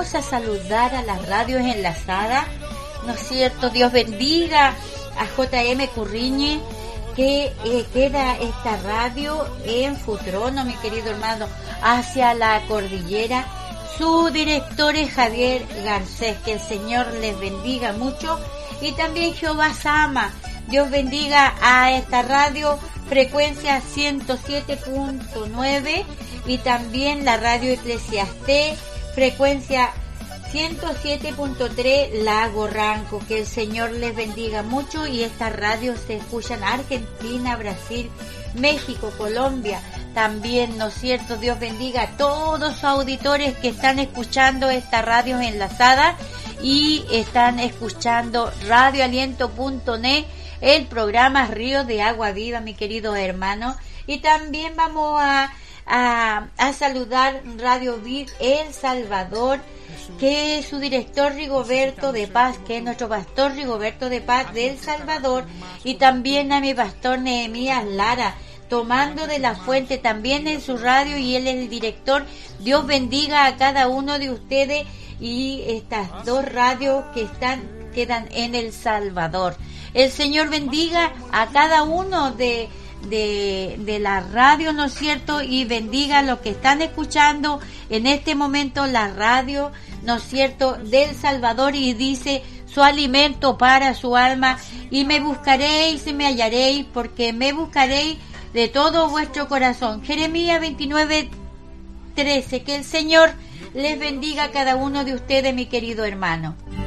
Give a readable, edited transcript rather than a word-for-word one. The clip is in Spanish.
vamos a saludar a las radios enlazadas, ¿no es cierto? Dios bendiga a JM Curriñe, que queda esta radio en Futrono, mi querido hermano, hacia la cordillera. Su director es Javier Garcés, que el Señor les bendiga mucho. Y también Jehová Sama, Dios bendiga a esta radio, frecuencia 107.9, y también la radio Eclesiastés, frecuencia 107.3, Lago Ranco. Que el Señor les bendiga mucho. Y estas radios se escuchan en Argentina, Brasil, México, Colombia. También, ¿no es cierto? Dios bendiga a todos los auditores que están escuchando estas radios enlazadas y están escuchando radioaliento.net, el programa Ríos de Agua Viva, mi querido hermano. Y también vamos a saludar Radio Vid El Salvador, que es su director Rigoberto de Paz, que es nuestro pastor Rigoberto de Paz de El Salvador, y también a mi pastor Nehemías Lara, tomando de la fuente también en su radio, y él es el director. Dios bendiga a cada uno de ustedes y estas dos radios que quedan en El Salvador. El Señor bendiga a cada uno de la radio, ¿no es cierto? Y bendiga a los que están escuchando en este momento la radio, ¿no es cierto?, del Salvador. Y dice: su alimento para su alma, y me buscaréis y me hallaréis, porque me buscaréis de todo vuestro corazón. Jeremías 29:13. Que el Señor les bendiga a cada uno de ustedes, mi querido hermano.